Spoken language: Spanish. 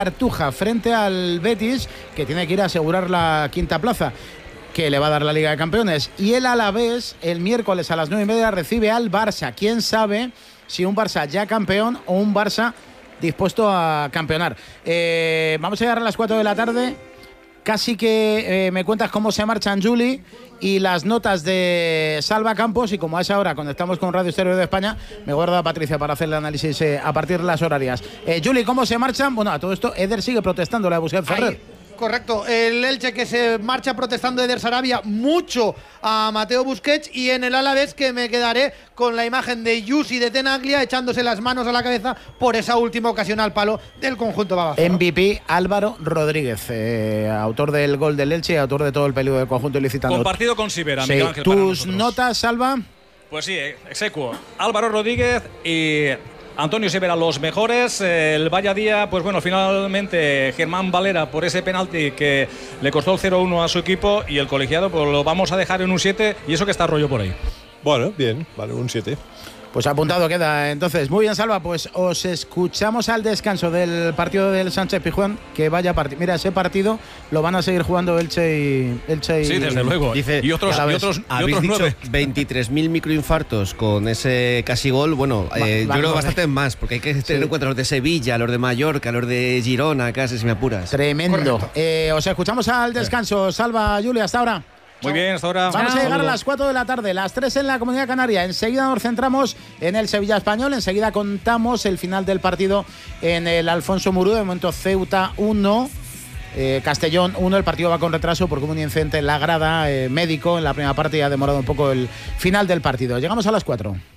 Cartuja frente al Betis, que tiene que ir a asegurar la quinta plaza, que le va a dar la Liga de Campeones. Y el Alavés, el miércoles a las 9:30, recibe al Barça. ¿Quién sabe si un Barça ya campeón o un Barça dispuesto a campeonar? Vamos a llegar a las 4 de la tarde. Casi que me cuentas cómo se marchan Juli y las notas de Salva Campos, y como a esa hora conectamos con Radio Exterior de España, me guarda a Patricia para hacer el análisis a partir de las horarias. Juli, ¿cómo se marchan? Bueno, a todo esto Eder sigue protestando la de Busquets Ferrer. Correcto, el Elche que se marcha protestando, Eder Sarabia mucho a Mateo Busquets, y en el Alavés que me quedaré con la imagen de Yus y de Tenaglia echándose las manos a la cabeza por esa última ocasión al palo del conjunto babazorro. MVP Álvaro Rodríguez, autor del gol del Elche y autor de todo el peligro del conjunto ilicitano. Compartido con Sibera, sí. Miguel Ángel. ¿Tus notas, Salva? Pues sí, execuo. Álvaro Rodríguez y Antonio Sibera, los mejores. El Valladía, pues bueno, finalmente Germán Valera por ese penalti que le costó el 0-1 a su equipo, y el colegiado pues lo vamos a dejar en un 7, y eso que está rollo por ahí. Bueno, bien, vale, un 7. Pues apuntado queda. Entonces, muy bien, Salva, pues os escuchamos al descanso del partido del Sánchez-Pizjuán, que vaya partido. Mira, ese partido lo van a seguir jugando Elche y sí, desde luego. Dice, y otros habéis dicho 9. 23.000 microinfartos con ese casi gol. Bueno, yo creo bastante más, porque hay que tener en cuenta los de Sevilla, los de Mallorca, los de Girona, casi si me apuras. Tremendo. Os escuchamos al descanso. Salva, Julia, hasta ahora. Muy bien, hasta ahora. Vamos a llegar a las 4 de la tarde, las 3 en la Comunidad Canaria. Enseguida nos centramos en el Sevilla Español. Enseguida contamos el final del partido en el Alfonso Murú. De momento Ceuta 1, Castellón 1. El partido va con retraso porque hubo un incidente en la grada médico en la primera parte y ha demorado un poco el final del partido. Llegamos a las 4.